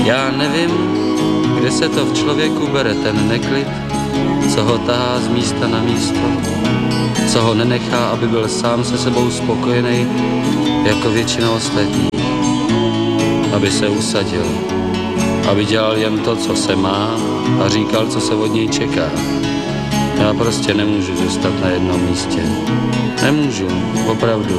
Já nevím, kde se to v člověku bere ten neklid, co ho tahá z místa na místo, co ho nenechá, aby byl sám se sebou spokojený jako většina ostatní. Aby se usadil, aby dělal jen to, co se má a říkal, co se od něj čeká. Já prostě nemůžu zůstat na jednom místě. Nemůžu, opravdu.